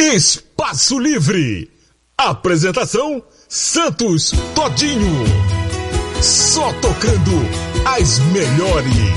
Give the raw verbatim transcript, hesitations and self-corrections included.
Espaço Livre. Apresentação Santos Todinho. Só tocando as melhores.